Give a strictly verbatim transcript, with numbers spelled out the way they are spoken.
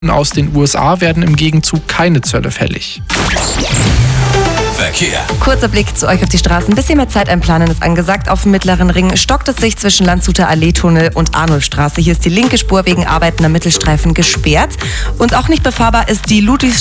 aus den U S A werden im Gegenzug keine Zölle fällig. Verkehr. Kurzer Blick zu euch auf die Straßen. Ein bisschen mehr Zeit einplanen ist angesagt. Auf dem Mittleren Ring stockt es sich zwischen Landshuter Allee-Tunnel und Arnulfstraße. Hier ist die linke Spur wegen Arbeiten am Mittelstreifen gesperrt. Und auch nicht befahrbar ist die Ludwigs